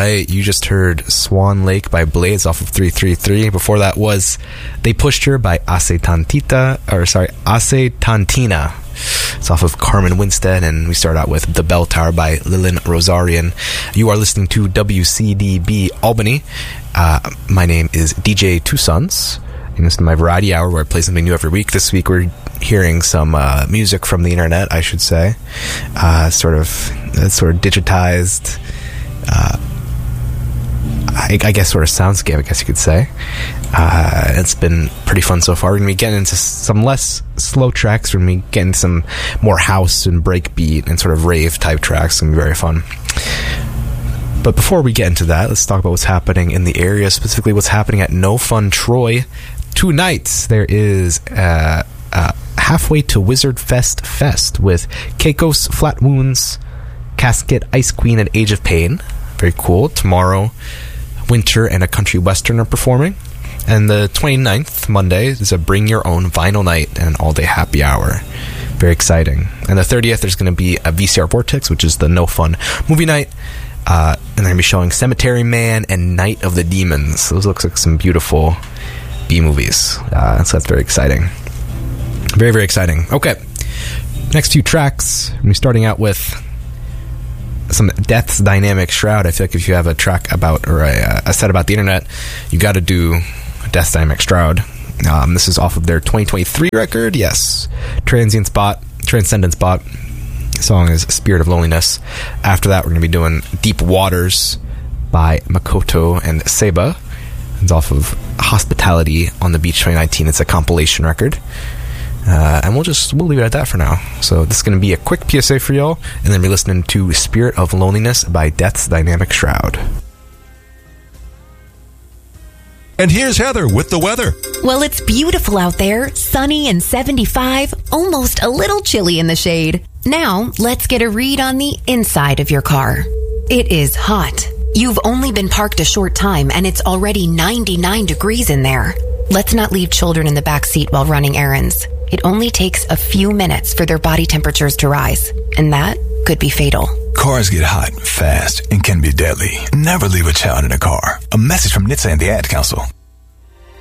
right, you just heard Swan Lake by Blades off of 333. Before that was They Pushed Her by Ace Tantina. It's off of Carmen Winstead, and we start out with The Bell Tower by Lilin Rosarian. You are listening to WCDB Albany. My name is DJ Two Sons. And this is my variety hour where I play something new every week. This week we're hearing some music from the internet, I should say. Sort of digitized, I guess sort of soundscape, I guess you could say. It's been pretty fun so far. We're going to be getting into some less slow tracks. We're going to be getting some more house and breakbeat and sort of rave type tracks. It's going to be very fun. But before we get into that, let's talk about what's happening in the area, specifically what's happening at No Fun Troy. Tonight, there is Halfway to Wizard Fest with Keikos, Flat Wounds, Casket, Ice Queen, and Age of Pain. Very cool. Tomorrow, Winter and a Country Western are performing. And the 29th, Monday, is a Bring Your Own Vinyl Night and an all-day happy hour. Very exciting. And the 30th, there's going to be a VCR Vortex, which is the No Fun movie night. And they're going to be showing Cemetery Man and Night of the Demons. Those looks like some beautiful B-movies. So that's very exciting. Very, very exciting. Okay. Next few tracks. We're starting out with some Death's Dynamic Shroud. I feel like if you have a track about, or a set about the internet, you got to do Death's Dynamic Shroud. This is off of their 2023 record. Yes. Transcendent Spot. The song is Spirit of Loneliness. After that, we're going to be doing Deep Waters by Makoto and Seba. It's off of Hospitality on the Beach 2019. It's a compilation record. And we'll leave it at that for now. So this is going to be a quick PSA for y'all, and then we're listening to Spirit of Loneliness by Death's Dynamic Shroud. And here's Heather with the weather. Well, it's beautiful out there, sunny and 75, almost a little chilly in the shade. Now, let's get a read on the inside of your car. It is hot. You've only been parked a short time, and it's already 99 degrees in there. Let's not leave children in the back seat while running errands. It only takes a few minutes for their body temperatures to rise, and that could be fatal. Cars get hot, fast, and can be deadly. Never leave a child in a car. A message from NHTSA and the Ad Council.